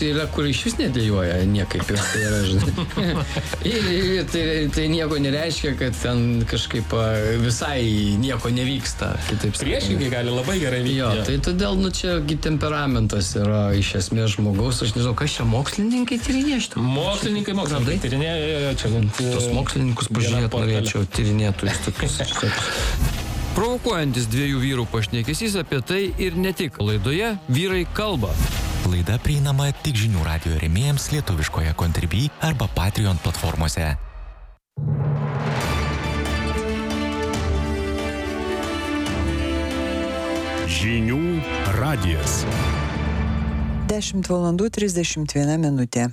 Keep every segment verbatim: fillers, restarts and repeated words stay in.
yra, kur iš vis nedėjuoja niekaip. Tai, yra, žinai. ir, ir, tai, tai nieko nereiškia, kad ten kažkaip visai nieko nevyksta. Priešingai gali labai gerai vykti. Jo, tai todėl, nu, čiagi temperamentas yra iš esmės žmogaus. Aš nežinau, kas čia mokslininkai tyrinėja šitą? Mokslininkai, mokslininkai tyrinėja. Čia, tos mokslininkus pažiūrėt norėčiau, tyrinėtojus tokius. Provokuojantis dviejų vyrų pašnekesys apie tai ir ne tik. Laidoje Vyrai kalba. Laida prieinama tik žinių radijo rėmėjams lietuviškoje Contribui arba Patreon platformose. Žinių radijas. dešimt valandų trisdešimt viena minutė.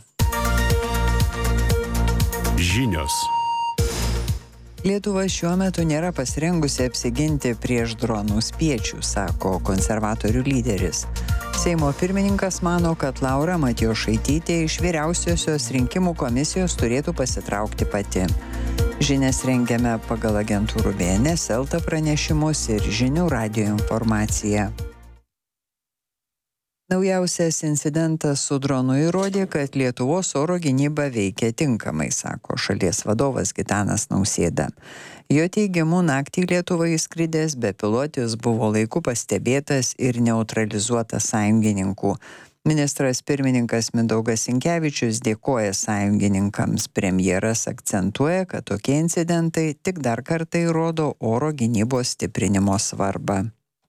Žinios. Lietuva šiuo metu nėra pasirengusi apsiginti prieš dronų spiečių, sako konservatorių lyderis. Seimo pirmininkas mano, kad Laura Matjošaitytė iš vyriausiosios rinkimų komisijos turėtų pasitraukti pati. Žinias rengiame pagal agentūrų B N S, Elta pranešimus ir žinių radijo informaciją. Naujausias incidentas su dronu įrodė, kad Lietuvos oro gynyba veikia tinkamai, sako šalies vadovas Gitanas Nausėda. Jo teigimu, naktį Lietuvą įskridęs bepilotis buvo laiku pastebėtas ir neutralizuotas sąjungininkų. Ministras pirmininkas Mindaugas Sinkevičius dėkoja sąjungininkams. Premjeras akcentuoja, kad tokie incidentai tik dar kartą įrodo oro gynybos stiprinimo svarbą.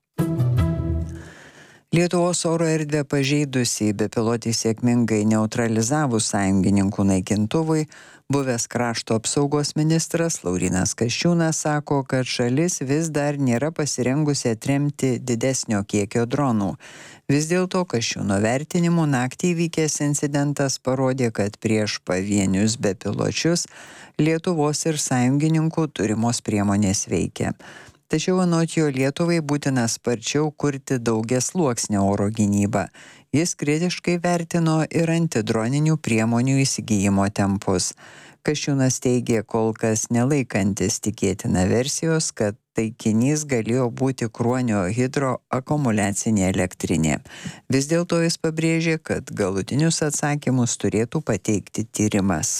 Lietuvos oro erdvę pažeidusį bepilotį sėkmingai neutralizavus sąjungininkų naikintuvui, buvęs krašto apsaugos ministras Laurynas Kasčiūnas sako, kad šalis vis dar nėra pasirengusi atremti didesnio kiekio dronų. Vis dėlto Kasčiūno vertinimu naktį įvykęs incidentas parodė, kad prieš pavienius bepiločius Lietuvos ir sąjungininkų turimos priemonės veikia. Tačiau anot jo Lietuvai būtina sparčiau kurti daugiasluoksnę oro gynybą. Jis kritiškai vertino ir antidroninių priemonių įsigijimo tempus. Kasčiūnas teigė kol kas nelaikantis tikėtina versijos, kad taikinys galėjo būti Kruonio hidroakumuliacinė elektrinė. Vis dėlto jis pabrėžė, kad galutinius atsakymus turėtų pateikti tyrimas.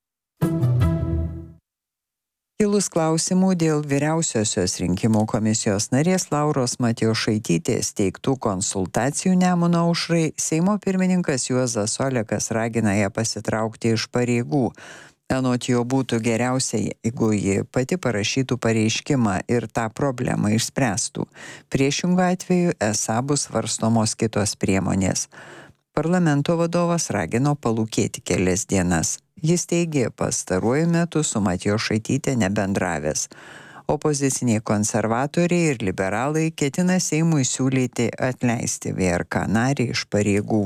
Kilus klausimų dėl vyriausiosios rinkimų komisijos narės Lauros Matjošaitytės teiktų konsultacijų Nemuno aušrai, Seimo pirmininkas Juozas Olekas ragina ją pasitraukti iš pareigų. Anot jo būtų geriausia, jeigu ji pati parašytų pareiškimą ir tą problemą išspręstų. Priešingu atveju esą bus svarstomos kitos priemonės. Parlamento vadovas ragino palūkėti kelias dienas. Jis teigė pastaruoju metu su Matjošaityte nebendravęs. Opoziciniai konservatoriai ir liberalai ketina Seimui siūlyti atleisti V R K narį iš pareigų.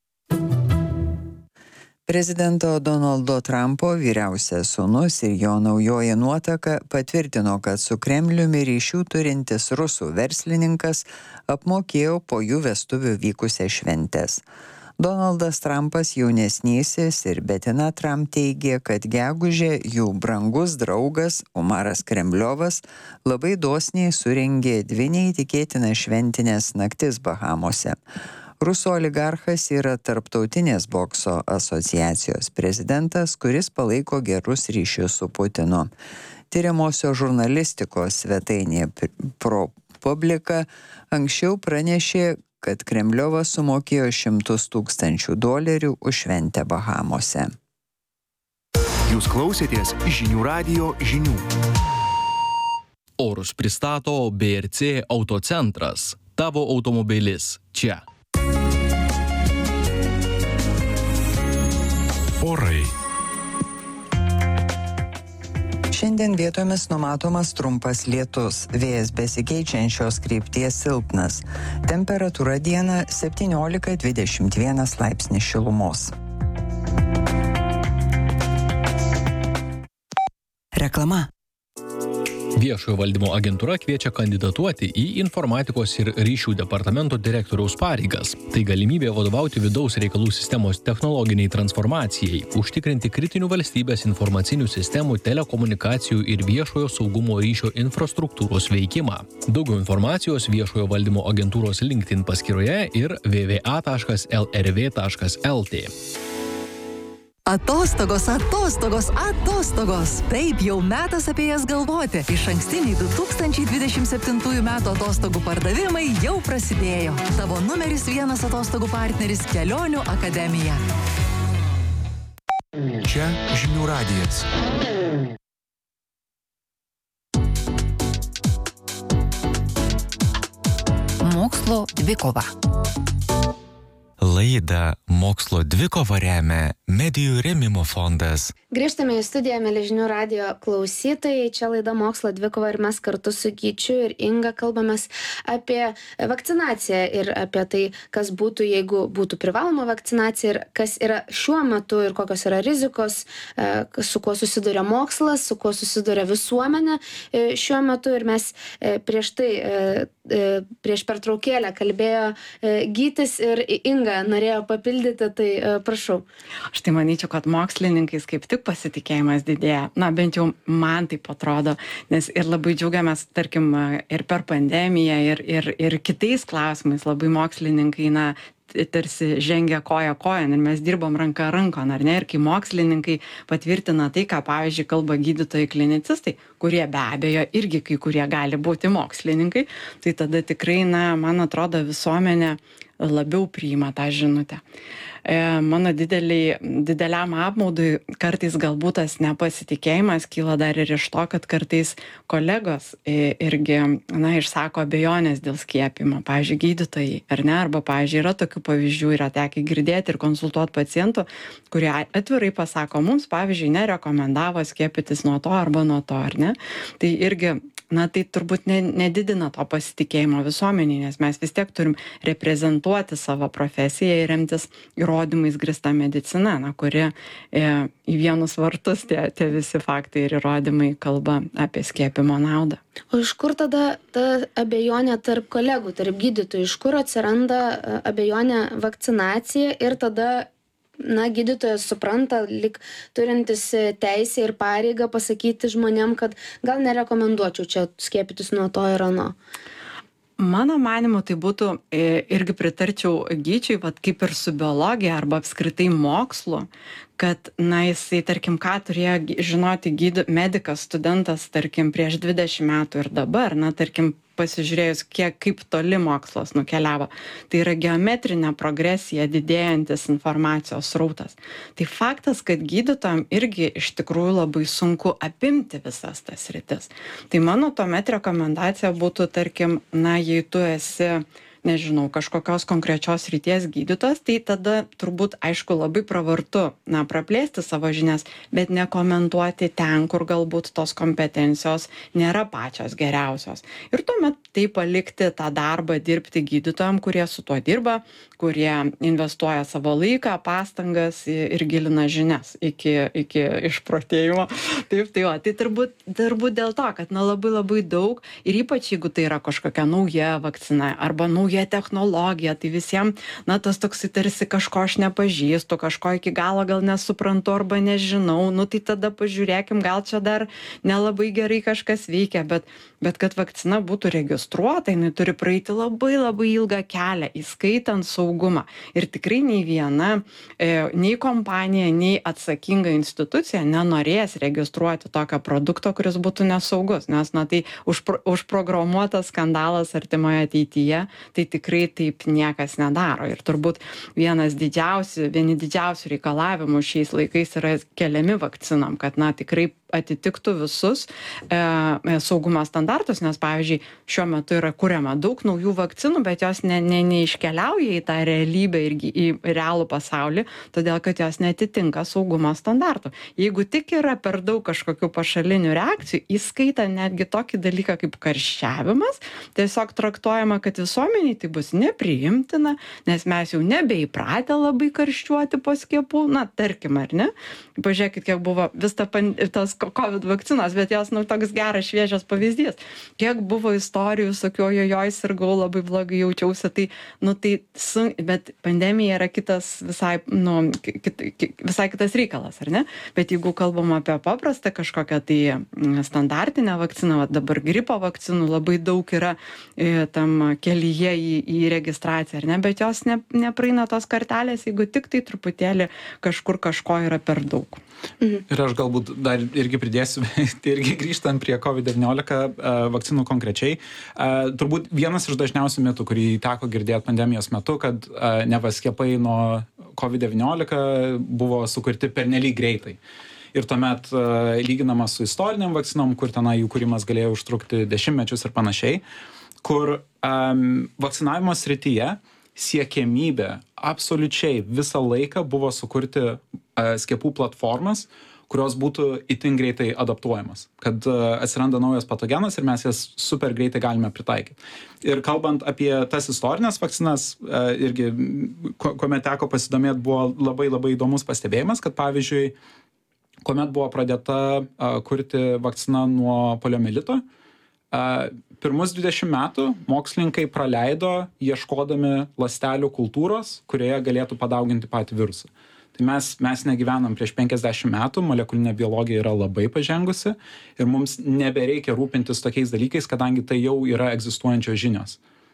Prezidento Donaldo Trumpo vyriausias sūnus ir jo naujoji nuotaka patvirtino, kad su Kremliumi ryšių turintis rusų verslininkas apmokėjo po jų vestuvių vykusias šventes. Donaldas Trumpas jaunesnysis ir Betina Trump teigė, kad gegužę jų brangus draugas Umaras Kremliovas labai dosniai surengė dvi neįtikėtinas šventinės naktis Bahamose. Rusų oligarchas yra Tarptautinės bokso asociacijos prezidentas, kuris palaiko gerus ryšius su Putinu. Tiriamosios žurnalistikos svetainė ProPublica anksčiau pranešė, kad Kremliovas sumokėjo šimtus tūkstančių dolerių už šventę Bahamose. Jūs klausėtės žinių radijo žinių. Orus pristato B R C Autocentras. Tavo automobilis čia. Orai. Šiandien vietomis numatomas trumpas lietus, vėjas besikeičiančios krypties silpnas. Temperatūra dieną septyniolika dvidešimt vienas laipsnis šilumos. Reklama. Viešojo valdymo agentūra kviečia kandidatuoti į informatikos ir ryšių departamento direktoriaus pareigas. Tai galimybė vadovauti vidaus reikalų sistemos technologiniai transformacijai, užtikrinti kritinių valstybės informacinių sistemų, telekomunikacijų ir viešojo saugumo ryšio infrastruktūros veikimą. Daugiau informacijos Viešojo valdymo agentūros LinkedIn paskyroje ir w w w taškas l r v taškas l t. Atostogos, atostogos, atostogos. Taip, jau metas apie jas galvoti. Išankstiniai du tūkstančiai dvidešimt septintųjų metų atostogų pardavimai jau prasidėjo. Tavo numeris vienas atostogų partneris Kelionių akademija. Čia Žinių radijas. Mokslo dvikova. Laidą Mokslo dvikova remia Medijų rėmimo fondas. Grįžtame į studiją, mieli Žinių radijo klausytojai. Čia laida Mokslo dvikova ir mes kartu su Gyčiu ir Inga kalbamės apie vakcinaciją ir apie tai, kas būtų, jeigu būtų privaloma vakcinacija ir kas yra šiuo metu ir kokios yra rizikos, su kuo susiduria mokslas, su kuo susiduria visuomenė šiuo metu. Ir mes prieš tai, prieš pertraukėlę kalbėjo Gytis ir Inga norėjo papildyti, tai prašau. Aš tai manyčiau, kad mokslininkais kaip tik pasitikėjimas didėja. Na, bent jau man taip atrodo, nes ir labai džiaugiamės, tarkim, ir per pandemiją, ir, ir, ir kitais klausimais labai mokslininkai, na, tarsi žengia koja kojan ir mes dirbom ranka rankon, ar ne? Ir kai mokslininkai patvirtina tai, ką, pavyzdžiui, kalba gydytojai klinicistai, kurie be abejo irgi kai kurie gali būti mokslininkai, tai tada tikrai, na, man atrodo, visuomenė labiau priima tą žinutę. E, mano dideliai, dideliam apmaudui kartais galbūt tas nepasitikėjimas kyla dar ir iš to, kad kartais kolegos irgi, na, išsako abejonės dėl skiepimo. Pavyzdžiui, gydytojai, ar ne? Arba, pavyzdžiui, yra tokių pavyzdžių, yra tekę girdėti ir konsultuoti pacientų, kurie atvirai pasako, mums, pavyzdžiui, nerekomendavo skiepytis nuo to arba nuo to, ar ne? Tai irgi, na, tai turbūt ne, nedidina to pasitikėjimo visuomenėje, nes mes vis tiek turim reprezentuoti savo profesiją ir remtis įrodymais grįsta medicina, na, kuri e, į vienus vartus tie, tie visi faktai ir įrodymai kalba apie skiepimo naudą. O iš kur tada ta abejonė tarp kolegų, tarp gydytojų, iš kur atsiranda abejonė vakcinacija ir tada, na, gydytojas supranta, lyg turintis teisę ir pareigą pasakyti žmonėm, kad gal nerekomenduočiau čia skiepytis nuo to ir ano. Mano manimu, tai būtų, irgi pritarčiau Gyčiui, vat, kaip ir su biologija arba apskritai mokslu, kad, na, jisai, tarkim, ką turėjo žinoti gydy, medikas, studentas, tarkim, prieš dvidešimt metų ir dabar, na, tarkim, pasižiūrėjus, kiek, kaip toli mokslas nukeliavo. Tai yra geometrinė progresija, didėjantis informacijos srautas. Tai faktas, kad gydytojam irgi iš tikrųjų labai sunku apimti visas tas sritis. Tai mano tuomet rekomendacija būtų, tarkim, na, jei tu esi, nežinau, kažkokios konkrečios srities gydytojas, tai tada turbūt, aišku, labai pravartu, na, praplėsti savo žinias, bet nekomentuoti ten, kur galbūt tos kompetencijos nėra pačios geriausios. Ir tuomet tai palikti tą darbą dirbti gydytojam, kurie su tuo dirba, kurie investuoja savo laiką, pastangas ir gilina žinias iki, iki išprotėjimo. Taip, tai, o, tai turbūt, turbūt dėl to, kad, na, labai labai daug ir ypač jeigu tai yra kažkokia nauja vakcina arba nauja technologija, tai visiems, na, tas toksai tarsi kažko aš nepažįstu, kažko iki galo gal nesuprantu arba nežinau, nu tai tada pažiūrėkim, gal čia dar nelabai gerai kažkas veikia, bet, bet kad vakcina būtų registruota, jinai turi praeiti labai labai ilgą kelią, įskaitant saugumą. Ir tikrai nei viena, e, nei kompanija, nei atsakinga institucija nenorės registruoti tokio produkto, kuris būtų nesaugus, nes, na, tai užpro, užprogramuotas skandalas artimoje ateityje, tai tikrai taip niekas nedaro. Ir turbūt vienas didžiausių, vieni didžiausių reikalavimų šiais laikais yra keliami vakcinom, kad, na, tikrai atitiktų visus e, saugumo standartus, nes, pavyzdžiui, šiuo metu yra kuriama daug naujų vakcinų, bet jos ne, ne, neiškeliauja į tą realybę ir į realų pasaulį, todėl kad jos netitinka saugumo standartų. Jeigu tik yra per daug kažkokių pašalinių reakcijų, įskaitant netgi tokį dalyką kaip karščiavimas, tiesiog traktuojama, kad visuomeniai tai bus nepriimtina, nes mes jau nebeįpratę labai karščiuoti po skiepų, na, tarkim, ar ne? Pažiūrėkit, kiek buvo vis ta, tas COVID vakcinos, bet jos, nu, toks geras šviežias pavyzdys. Kiek buvo istorijų, sakiau, jojoj, sirgau, labai blogai jaučiausi, tai, nu, tai, sun... bet pandemija yra kitas visai, nu, kit, visai kitas reikalas, ar ne? Bet jeigu kalbam apie paprastą kažkokią tai standartinę vakciną, va, dabar gripo vakcinų labai daug yra e, tam kelyje į, į registraciją, ar ne? Bet jos ne, nepraeina tos kartelės, jeigu tik tai truputėlį kažkur kažko yra per daug. Mhm. Ir aš galbūt dar irgi pridėsiu, tai irgi grįžtant prie COVID devyniolika uh, vakcinų konkrečiai. Uh, turbūt vienas iš dažniausių mitų, kurį teko girdėti pandemijos metu, kad uh, neva skiepai nuo COVID devyniolika buvo sukurti pernelyg greitai. Ir tuomet uh, lyginama su istoriniam vakcinom, kur tenai jų kūrimas galėjo užtrukti dešimtmečius ir panašiai, kur um, vakcinavimo srityje siekiamybė absoliučiai visą laiką buvo sukurti uh, skiepų platformas, kurios būtų itin greitai adaptuojamas, kad uh, atsiranda naujas patogenas ir mes jas super greitai galime pritaikyti. Ir kalbant apie tas istorinės vakcinas, uh, irgi, kuomet teko pasidomėti, buvo labai labai įdomus pastebėjimas, kad pavyzdžiui, kuomet buvo pradėta uh, kurti vakcina nuo poliomielito, uh, pirmus dvidešimt metų mokslininkai praleido ieškodami ląstelių kultūros, kurioje galėtų padauginti patį virusą. Tai mes, mes negyvenam prieš penkiasdešimt metų, molekulinė biologija yra labai pažengusi ir mums nebereikia rūpintis tokiais dalykais, kadangi tai jau yra egzistuojančios žinios.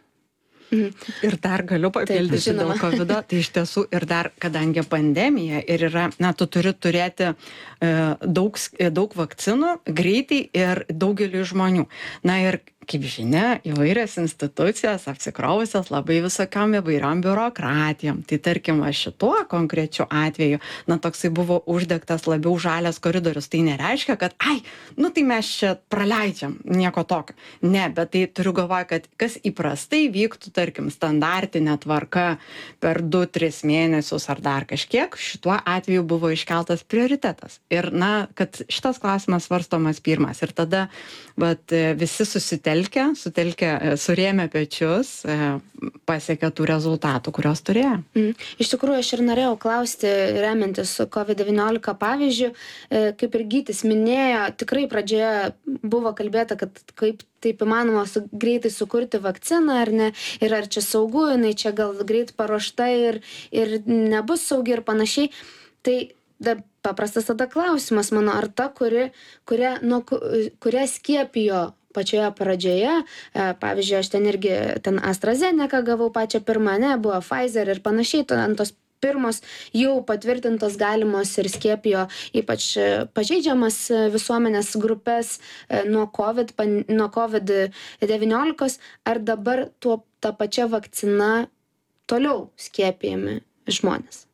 Mhm. Ir dar galiu papildyti dėl COVID-o, tai iš tiesų ir dar, kadangi pandemija ir yra, na, tu turi turėti e, daug, daug vakcinų greitai ir daugeliu žmonių. Na ir kaip žinia, įvairios institucijos apsikrovusios labai visokiam įvairiam biurokratijom. Tai tarkim, šituo konkrečiu atveju, na, toksai buvo uždegtas labiau žalias koridorius. Tai nereiškia, kad, ai, nu tai mes čia praleidžiam, nieko tokio. Ne, bet tai turiu galvoje, kad kas įprastai vyktų, tarkim, standartinė tvarka per du tris mėnesius ar dar kažkiek, šituo atveju buvo iškeltas prioritetas. Ir, na, kad šitas klausimas svarstomas pirmas. Ir tada, vat, visi susitelkė sutelkė, surėmė pečius, pasiekė tų rezultatų, kurios turėjo. Mm. Iš tikrųjų, aš ir norėjau klausti, remiantis COVID devyniolika pavyzdžių, kaip ir Gytis minėjo, tikrai pradžioje buvo kalbėta, kad kaip taip įmanoma su, greitai sukurti vakciną, ar ne, ir ar čia saugu, jinai čia gal greit paruošta ir, ir nebus saugi ir panašiai. Tai da, paprastas tada klausimas mano, ar ta, kuri, kuria, nuo, kuria skiepijo pačioje pradžioje, pavyzdžiui, aš ten irgi, ten AstraZeneca gavau pačią pirmą, ne, buvo Pfizer ir panašiai, ant tos pirmos jau patvirtintos galimos ir skiepijo ypač pažeidžiamas visuomenės grupės nuo COVID, nuo COVID devyniolika, ar dabar tuo, ta pačia vakcina toliau skiepijami žmonės?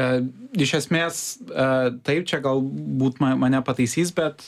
Iš esmės, taip, čia galbūt mane pataisys, bet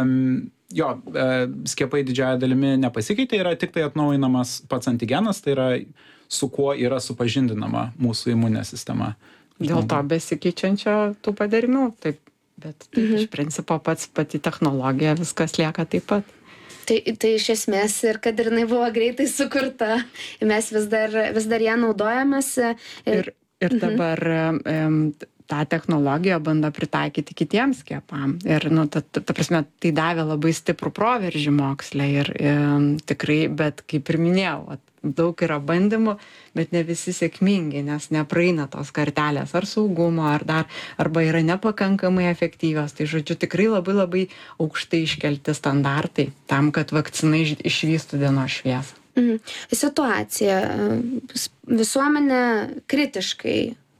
jo, skiepai didžiąją dalimi nepasikeitė, yra tik tai atnaujinamas pats antigenas, tai yra su kuo yra supažindinama mūsų imuninė sistema. Dėl to besikeičiančio tų padarinių, taip, bet taip, mhm. iš principo pats pati technologija, viskas lieka taip pat. Tai, tai iš esmės ir kad ir jinai buvo greitai sukurta, mes vis dar, vis dar ją naudojamės. Ir, ir dabar mhm. tą technologiją bando pritaikyti kitiems skiepam. Ir, nu, ta, ta, ta prasme, tai davė labai stiprų proveržį moksle ir e, tikrai, bet kaip ir minėjau, daug yra bandymų, bet ne visi sėkmingi, nes nepraeina tos kartelės ar saugumo, ar dar, arba yra nepakankamai efektyvios. Tai, žodžiu, tikrai labai labai aukštai iškelti standartai tam, kad vakcina išvystų dienos šviesą. Mhm. Situacija. Visuomenė kritiškai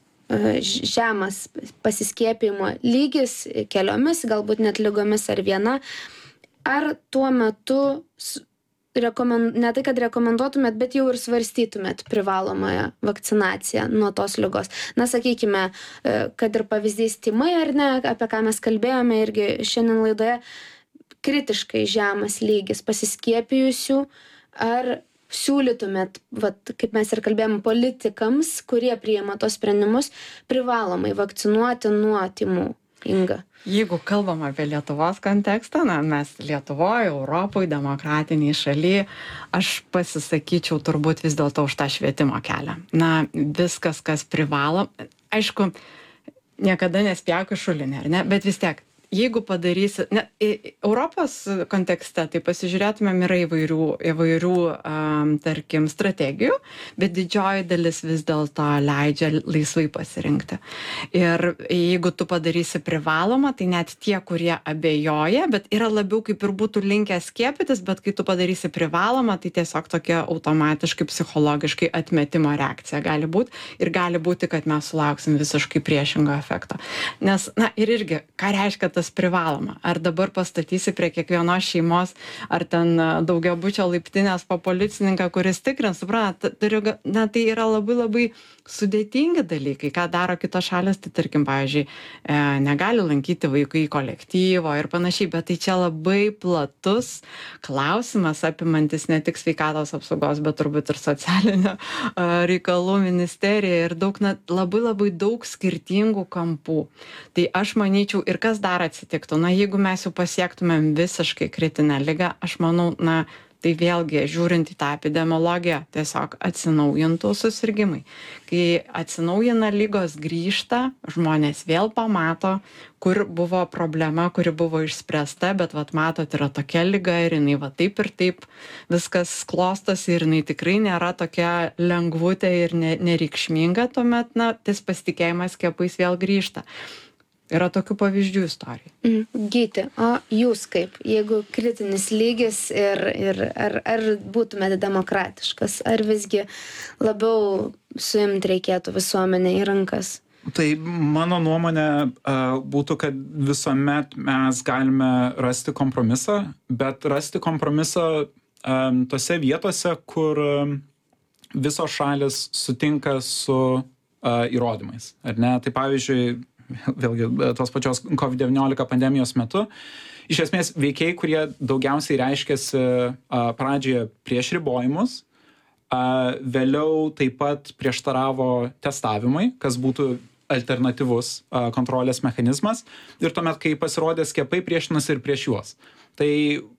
žemas pasiskiepijimo lygis keliomis, galbūt net lygomis ar viena. Ar tuo metu, rekomend... ne tai, kad rekomenduotumėt, bet jau ir svarstytumėt privalomąją vakcinaciją nuo tos ligos? Na, sakykime, kad ir pavyzdys tymai, ar ne, apie ką mes kalbėjome irgi šiandien laidoje, kritiškai žemas lygis pasiskiepijusių, ar siūlytumėt, vat, kaip mes ir kalbėjome, politikams, kurie priima tos sprendimus, privalomai vakcinuoti nuo tymų? Inga. Jeigu kalbam apie Lietuvos kontekstą, na, mes Lietuvoje, Europoje, demokratiniai šalyje, aš pasisakyčiau turbūt vis dėlto už tą švietimo kelią. Na, viskas, kas privalo, aišku, niekada nespjauk į šulinį, ar ne, bet vis tiek, jeigu padarysi, ne, Europos kontekste, tai pasižiūrėtumėm yra įvairių, įvairių um, tarkim, strategijų, bet didžioji dalis vis dėlto leidžia laisvai pasirinkti. Ir jeigu tu padarysi privalomą, tai net tie, kurie abejoja, bet yra labiau kaip ir būtų linkę skiepytis, bet kai tu padarysi privalomą, tai tiesiog tokia automatiškai psichologiškai atmetimo reakcija gali būti ir gali būti, kad mes sulauksim visiškai priešingo efekto. Nes, na ir irgi, ką reiškia tas privaloma? Ar dabar pastatysi prie kiekvienos šeimos, ar ten daugiabučio laiptinės po policininką, kuris tikrins, suprantat, na tai yra labai labai sudėtingi dalykai, ką daro kitos šalės, tai tarkim, pavyzdžiui, e, negali lankyti vaikai kolektyvo ir panašiai, bet tai čia labai platus klausimas, apimantis ne tik sveikatos apsaugos, bet turbūt ir socialinio e, reikalų ministerija ir daug, na, labai labai daug skirtingų kampų. Tai aš manyčiau, ir kas dar atsitiktų, na, jeigu mes jau pasiektumėm visiškai kritinę ligą, aš manau, na, tai vėlgi, žiūrint į tą epidemiologiją, tiesiog atsinaujintų susirgimai. Kai atsinaujina lygos grįžta, žmonės vėl pamato, kur buvo problema, kuri buvo išspręsta, bet, vat, matot, yra tokia liga ir jinai va taip ir taip viskas klostosi ir jinai tikrai nėra tokia lengvutė ir ne, nereikšminga, tuomet, na, tas pasitikėjimas skiepais vėl grįžta. Yra tokių pavyzdžių istorijai. Mm. Gyti, o jūs kaip, jeigu kritinis lygis ir, ir ar, ar būtumėte demokratiškas, ar visgi labiau suimti reikėtų visuomenę į rankas? Tai mano nuomonė uh, būtų, kad visuomet mes galime rasti kompromisą, bet rasti kompromisą um, tose vietose, kur um, visos šalis sutinka su uh, įrodymais. Ar ne? Tai pavyzdžiui, vėlgi tos pačios covid devyniolika pandemijos metu, iš esmės veikėjai, kurie daugiausiai reiškėsi uh, pradžioje prieš ribojimus, uh, vėliau taip pat prieštaravo testavimai, kas būtų alternatyvus uh, kontrolės mechanizmas, ir tuomet, kai pasirodė skiepai, priešinasi ir prieš juos. Tai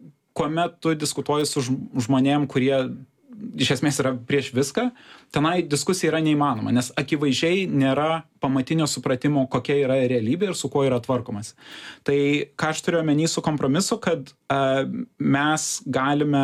kuomet tu diskutuoji su žmonėm, kurie iš esmės yra prieš viską, tenai diskusija yra neįmanoma, nes akivaizdžiai nėra pamatinio supratimo, kokia yra realybė ir su kuo yra tvarkomas. Tai ką aš turiu omeny su kompromisu, kad uh, mes galime,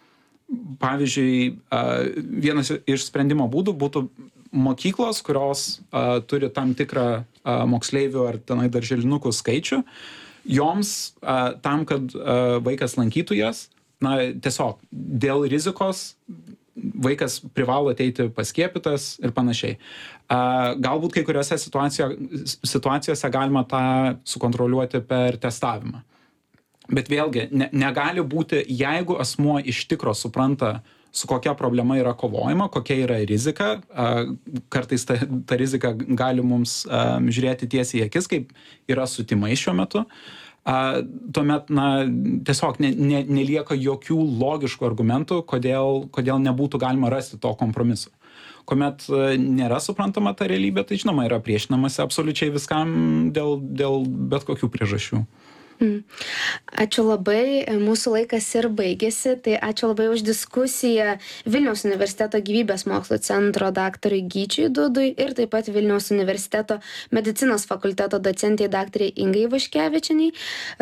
pavyzdžiui, uh, vienas iš sprendimo būdų būtų mokyklos, kurios uh, turi tam tikrą uh, moksleivių ar tenai darželinukų skaičių, joms uh, tam, kad uh, vaikas lankytų jas, na, tiesiog dėl rizikos vaikas privalo ateiti paskiepytas ir panašiai. Uh, galbūt kai kuriuose situacijose galima tą sukontroliuoti per testavimą. Bet vėlgi, ne, negali būti, jeigu asmuo iš tikro supranta, su kokia problema yra kovojama, kokia yra rizika, uh, kartais ta, ta rizika gali mums uh, žiūrėti tiesiai į akis, kaip yra su tymais šiuo metu. Uh, tuomet, na, tiesiog ne, ne, nelieka jokių logiškų argumentų, kodėl, kodėl nebūtų galima rasti to kompromiso. Kuomet uh, nėra suprantama ta realybė, tai žinoma yra priešinamasi absoliučiai viskam dėl, dėl bet kokių priežasčių. Mm. Ačiū labai, mūsų laikas ir baigėsi, tai ačiū labai už diskusiją Vilniaus universiteto gyvybės mokslo centro daktarui Gyčiui Dudui ir taip pat Vilniaus universiteto medicinos fakulteto docentei daktarei Ingai Vaškevičienei.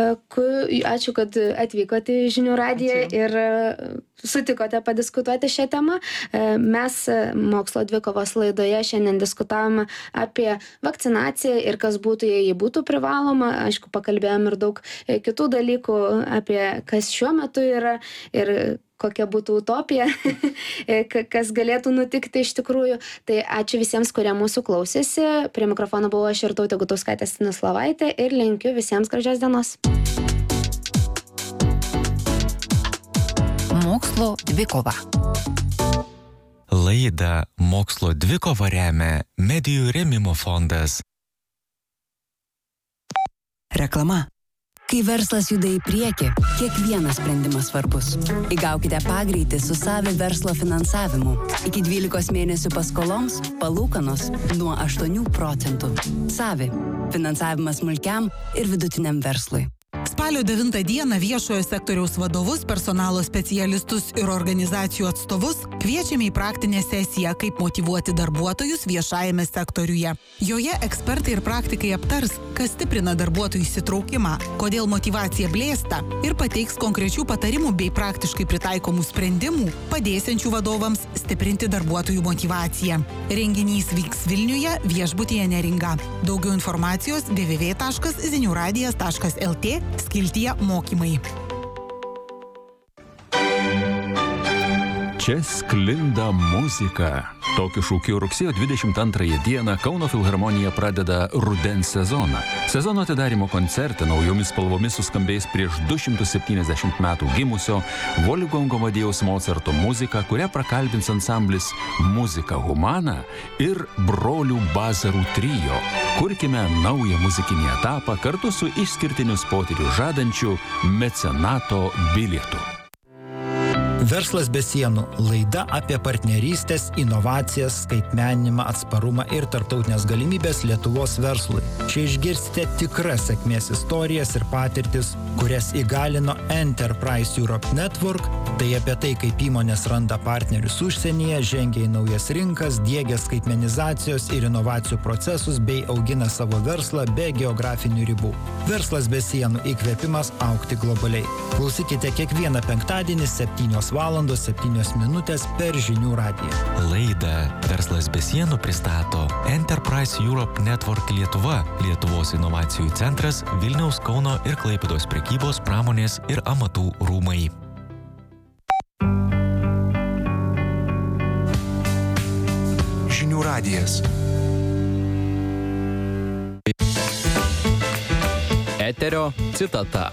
Ačiū, kad atvykote į Žinių radiją ir sutikote padiskutuoti šią temą. Mes mokslo dvikovos laidoje šiandien diskutavome apie vakcinaciją ir kas būtų, jei ji būtų privaloma. Aišku, pakalbėjom ir daug kitų dalykų apie kas šiuo metu yra ir kokia būtų utopija, kas galėtų nutikti iš tikrųjų. Tai ačiū visiems, kurie mūsų klausėsi. Prie mikrofono buvo aš Irtautė Gutauskaitė Stanislavaitė ir linkiu visiems gražios dienos. Mokslo dvikova. Laidą Mokslo dvikova remia Medijų rėmimo fondas. Reklama. Kai verslas juda į priekį, kiekvienas sprendimas svarbus. Įgaukite pagreitį su Savi verslo finansavimu. Iki dvylikos mėnesių paskoloms palūkanos nuo aštuonių procentų. Savi. Finansavimas smulkiam ir vidutiniam verslui. Spalio Spalio devintą dieną viešojo sektoriaus vadovus, personalo specialistus ir organizacijų atstovus kviečiame į praktinę sesiją, kaip motyvuoti darbuotojus viešajame sektoriuje. Joje ekspertai ir praktikai aptars, kas stiprina darbuotojų įsitraukimą, kodėl motyvacija blėsta ir pateiks konkrečių patarimų bei praktiškai pritaikomų sprendimų, padėsiančių vadovams stiprinti darbuotojų motyvaciją. Renginys vyks Vilniuje, viešbutyje Neringa. Daugiau informacijos w w w taškas zinių radijas taškas l t skiltyje mokymai. Čia sklinda muzika. Tokiu šūkiu rugsėjo dvidešimt antrąją dieną Kauno filharmonija pradeda rudens sezoną. Sezono atidarymo koncerte naujomis spalvomis suskambės prieš du šimtus septyniasdešimt metų gimusio Wolfgango Amadėjaus Mocarto muzika, kurią prakalbins ansamblis Muzika Humana ir brolių Bazarų trio. Kurkime naują muzikinį etapą kartu su išskirtinius potyrius žadančiu mecenato bilietu. Verslas be sienų – laida apie partnerystės, inovacijas, skaitmeninimą, atsparumą ir tarptautinės galimybės Lietuvos verslui. Čia išgirsite tikras sėkmės istorijas ir patirtis, kurias įgalino Enterprise Europe Network, tai apie tai, kaip įmonės randa partnerius užsienyje, žengia į naujas rinkas, diegia skaitmenizacijos ir inovacijų procesus bei augina savo verslą be geografinių ribų. Verslas be sienų – įkvėpimas augti globaliai. Klausykite kiekvieną penktadienį septynios valandos septynios minutės per Žinių radiją. Laidą Verslas be sienų pristato Enterprise Europe Network Lietuva, Lietuvos inovacijų centras, Vilniaus, Kauno ir Klaipėdos prekybos, pramonės ir amatų rūmai. Žinių radijas. Eterio citata.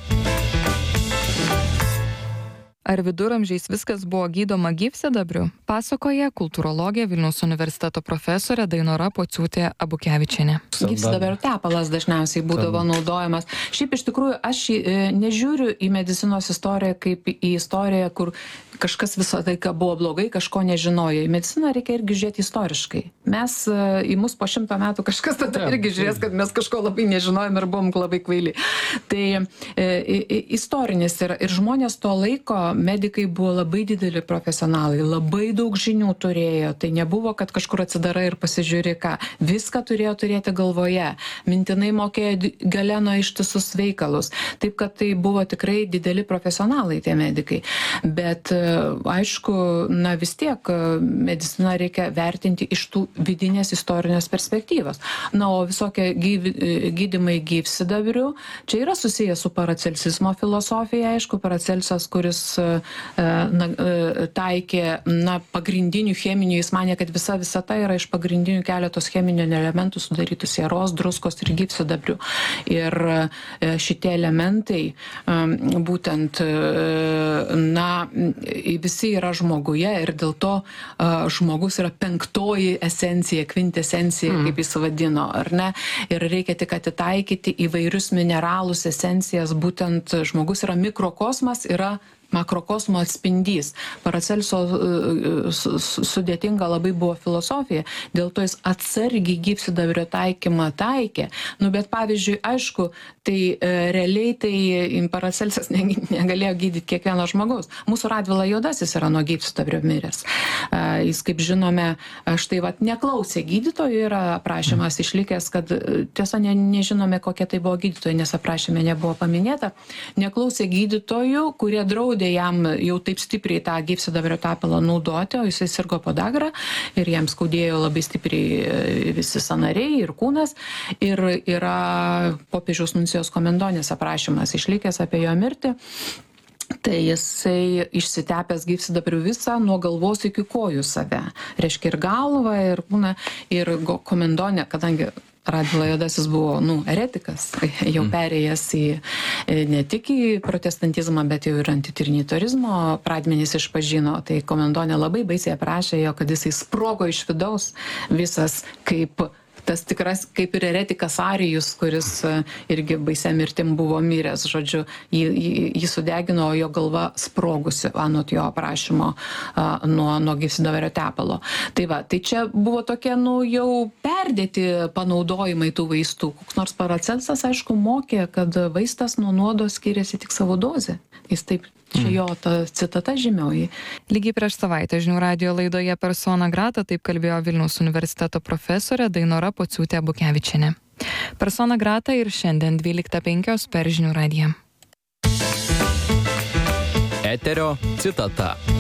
Ar viduramžiais viskas buvo gydoma gyvsidabriu, pasakoja kultūrologė Vilniaus universiteto profesorė Dainora Pociūtė Abukevičienė. Gyvsidabrio tepalas dažniausiai būdavo naudojamas. Šiaip iš tikrųjų aš nežiūriu į medicinos istoriją kaip į istoriją, kur kažkas visą laiką buvo blogai, kažko nežinojo. Į mediciną reikia irgi žiūrėti istoriškai. Mes į mus po šimto metų kažkas tada irgi žiūrės, kad mes kažko labai nežinojom ir buvom labai kvaili. Tai e, istorinis ir, ir žmonės to laiko, medikai buvo labai dideli profesionalai, labai daug žinių turėjo. Tai nebuvo, kad kažkur atsidarai ir pasižiūri ką. Viską turėjo turėti galvoje. Mintinai mokėjo Galeno ištisus veikalus. Taip, kad tai buvo tikrai dideli profesionalai tie medikai. Bet aišku, na vis tiek mediciną reikia vertinti iš tų vidinės istorinės perspektyvos. Na, o visokie gyvi, gydymai gyvsidabriu, čia yra susijęs su paracelsizmo filosofija, aišku, Paracelsas, kuris na, taikė na, pagrindinių cheminių, jis manė, kad visa visata yra iš pagrindinių keletos cheminių elementų sudarytų sieros, druskos ir gyvsidabrių. Ir šitie elementai būtent, na, visi yra žmoguje ir dėl to uh, žmogus yra penktoji esencija, kvintesencija, mm. kaip jis vadino, ar ne? Ir reikia tik atitaikyti įvairius mineralus, esencijas, būtent žmogus yra mikrokosmas, yra makrokosmo atspindys. Paracelso sudėtinga labai buvo filosofija, dėl to jis atsargiai gyvsidabrio taikymą taikė. Nu, bet pavyzdžiui, aišku, tai e, realiai tai Paracelsas negalėjo gydyti kiekvieno žmogaus. Mūsų Radvila Juodasis yra nuo gyvsidabrio miręs. E, jis, kaip žinome, štai vat neklausė gydytojų, yra aprašymas išlikęs, kad tiesa ne, nežinome, kokie tai buvo gydytojai, nes aprašyme nebuvo paminėta. Neklausė gydytojų, kurie draudė jam jau taip stipriai tą gyvsidabrio tepalą naudoti, o jisai sirgo podagra ir jam skaudėjo labai stipriai visi sąnariai ir kūnas. Ir yra popiežiaus nuncijos Komendonės aprašymas išlikęs apie jo mirtį. Tai jisai išsitepęs gyvsidabriu visą nuo galvos iki kojų save. Reiškia ir galvą, ir kūną, ir Komendonė, kadangi Radvila Juodasis buvo, nu, eretikas, jau perėjęs į, ne tik į protestantizmą, bet jau ir antitrinitarizmo pradmenys išpažino. Tai Komendonė labai baisiai aprašė jo, kad jisai sprogo iš vidaus visas kaip tas tikras kaip ir eretikas Arijus, kuris irgi baisia mirtim buvo miręs, žodžiu, jį, jį, jį sudegino, jo galva sprogusi, anot jo aprašymo nuo, nuo gyvsidabrio tepalo. Tai va, tai čia buvo tokie, nu, jau perdėti panaudojimai tų vaistų. Koks nors Paracelsas, aišku, mokė, kad vaistas nuo nuodo skiriasi tik savo dozę. Jis taip, čia jo ta citata žymioji. Lygiai prieš savaitę Žinių radijo laidoje Persona grata taip kalbėjo Vilniaus universiteto profesorė Dainora Pociūtė Abukevičienė. Persona grata ir šiandien dvyliktą penkios per Žinių radiją. Eterio citata.